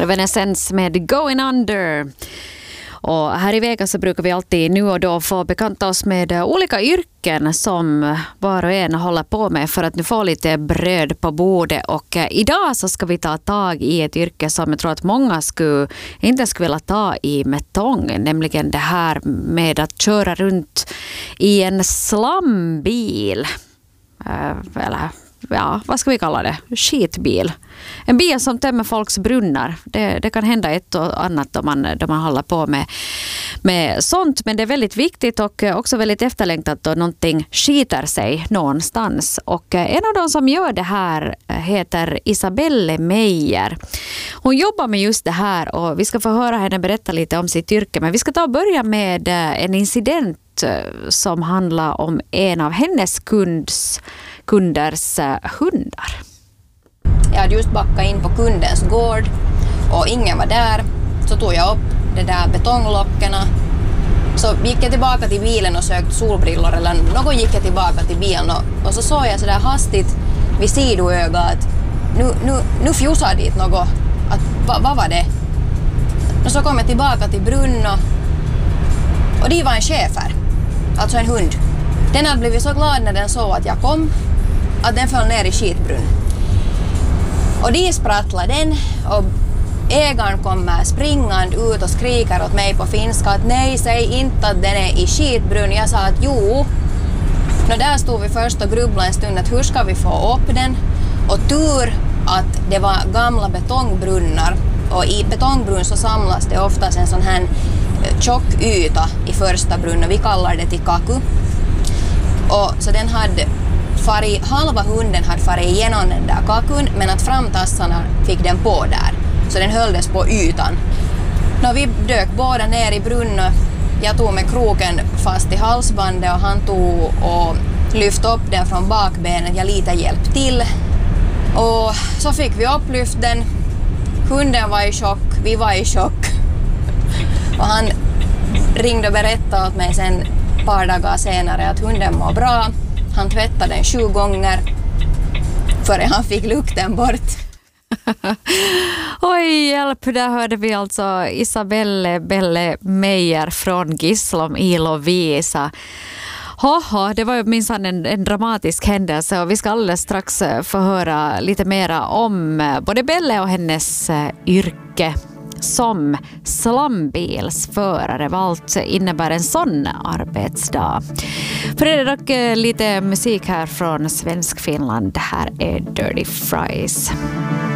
Evanescence med Going Under. Och här i Vegas så brukar vi alltid nu och då få bekanta oss med olika yrken som var och en håller på med för att nu få lite bröd på bordet. Och idag så ska vi ta tag i ett yrke som jag tror att många inte skulle vilja ta i med tång. Nämligen det här med att köra runt i en slambil. Eller ja, vad ska vi kalla det? Skitbil. En bil som tömmer folks brunnar. Det kan hända ett och annat då man håller på med sånt. Men det är väldigt viktigt och också väldigt efterlängtat då någonting skiter sig någonstans. Och en av de som gör det här heter Isabelle Meijer. Hon jobbar med just det här och vi ska få höra henne berätta lite om sitt yrke. Men vi ska ta och börja med en incident som handlar om en av hennes kunders hundar. Jag hade just backat in på kundens gård och ingen var där. Så tog jag upp de där betonglockorna. Så gick jag tillbaka till bilen och sökte solbrillor eller något, gick jag tillbaka till bilen och så såg jag så där hastigt vid sidoögat nu fjusade dit något. Vad var det? Och så kom jag tillbaka till brunnen och det var en schäfer, alltså en hund. Den hade blivit så glad när den såg att jag kom att den föll ner i skitbrunn. Och de sprattlade den och ägaren kommer springande ut och skriker åt mig på finska att nej, säg inte att den är i skitbrunn. Jag sa att jo. Där stod vi först och grubblade en stund att hur ska vi få upp den. Och tur att det var gamla betongbrunnar. Och i betongbrunn så samlas det oftast en sån här tjock yta i första brunnen. Vi kallar det till kaku. Och så den hade halva hunden hade farit igenom den där kakun, men att framtassarna fick den på där. Så den hölldes på ytan. När vi dök båda ner i brunnen, jag tog med kroken fast i halsbandet och han tog och lyfte upp den från bakbenet. Jag lite hjälp till. Och så fick vi upplyft den. Hunden var i chock, vi var i chock. Och han ringde och berättade åt mig sen ett par dagar senare att hunden mår bra. Han tvättade den 7 gånger före han fick lukten bort. Oj, hjälp. Där hörde vi alltså Isabelle Meijer från Gislom i Lovisa. Det var ju minsann en dramatisk händelse och vi ska alldeles strax få höra lite mera om både Belle och hennes yrke som slambilsförare. Vad allt innebär en sån arbetsdag. För det är dock lite musik här från Svensk Finland. Det här är Dirty Fries.